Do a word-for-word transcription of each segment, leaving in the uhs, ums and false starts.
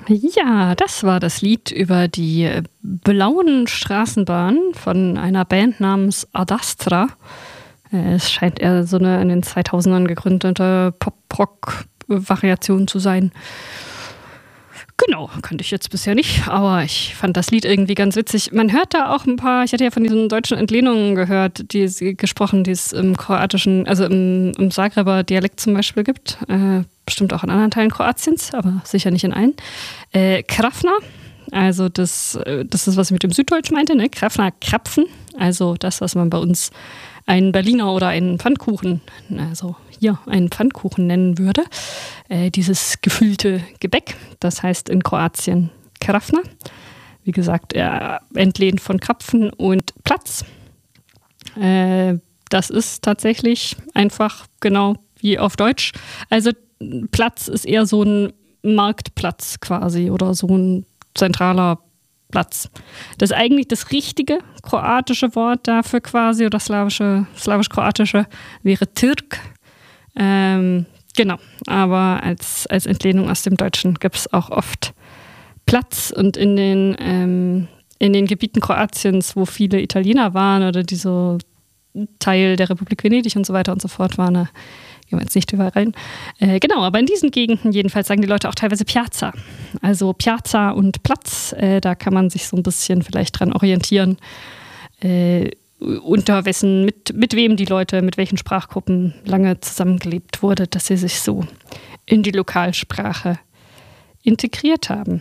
Ja, das war das Lied über die äh, blauen Straßenbahnen von einer Band namens Ad Astra. Äh, es scheint eher so eine in den zweitausendern gegründete Pop-Rock-Variation zu sein. Genau, kannte ich jetzt bisher nicht, aber ich fand das Lied irgendwie ganz witzig. Man hört da auch ein paar, ich hatte ja von diesen deutschen Entlehnungen gehört, die es gesprochen, die es im kroatischen, also im, im Zagreber Dialekt zum Beispiel gibt. Äh, bestimmt auch in anderen Teilen Kroatiens, aber sicher nicht in allen. Äh, Krafna, also das, das ist, was ich mit dem Süddeutsch meinte, ne? Krafna, Krapfen, also das, was man bei uns einen Berliner oder einen Pfannkuchen, also hier einen Pfannkuchen nennen würde. Äh, dieses gefüllte Gebäck, das heißt in Kroatien Krafna. Wie gesagt, er entlehnt von Krapfen und Platz. Äh, das ist tatsächlich einfach genau wie auf Deutsch. Also Platz ist eher so ein Marktplatz quasi oder so ein zentraler Platz. Das ist eigentlich das richtige kroatische Wort dafür quasi oder slawische, slawisch-kroatische wäre Türk. Ähm, genau, aber als, als Entlehnung aus dem Deutschen gibt es auch oft Platz und in den, ähm, in den Gebieten Kroatiens, wo viele Italiener waren oder die so Teil der Republik Venedig und so weiter und so fort waren, da gehen wir jetzt nicht überall rein. Äh, genau, aber in diesen Gegenden jedenfalls sagen die Leute auch teilweise Piazza. Also Piazza und Platz, äh, da kann man sich so ein bisschen vielleicht dran orientieren, äh, unter wessen, mit, mit wem die Leute, mit welchen Sprachgruppen lange zusammengelebt wurde, dass sie sich so in die Lokalsprache integriert haben.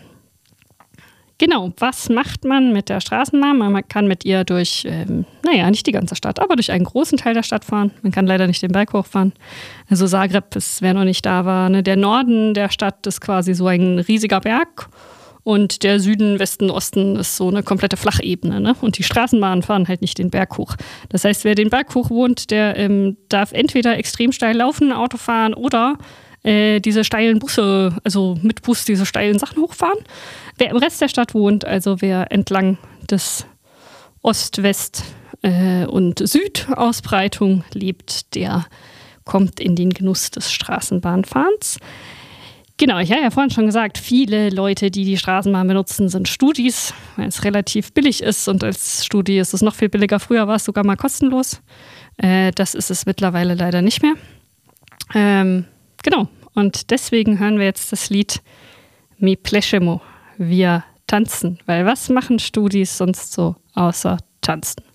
Genau, was macht man mit der Straßenbahn? Man kann mit ihr durch, ähm, naja, nicht die ganze Stadt, aber durch einen großen Teil der Stadt fahren. Man kann leider nicht den Berg hochfahren. Also Zagreb ist, wer noch nicht da war, ne, der Norden der Stadt ist quasi so ein riesiger Berg und der Süden, Westen, Osten ist so eine komplette Flachebene. Ne? Und die Straßenbahnen fahren halt nicht den Berg hoch. Das heißt, wer den Berg hoch wohnt, der ähm, darf entweder extrem steil laufen, Auto fahren oder äh, diese steilen Busse, also mit Bus diese steilen Sachen hochfahren. Wer im Rest der Stadt wohnt, also wer entlang des Ost-, West- äh, und Südausbreitung lebt, der kommt in den Genuss des Straßenbahnfahrens. Genau, ich habe ja vorhin schon gesagt, viele Leute, die die Straßenbahn benutzen, sind Studis, weil es relativ billig ist und als Studi ist es noch viel billiger. Früher war es sogar mal kostenlos. Äh, das ist es mittlerweile leider nicht mehr. Ähm, genau, und deswegen hören wir jetzt das Lied Mi plešemo. Wir tanzen, weil was machen Studis sonst so außer tanzen?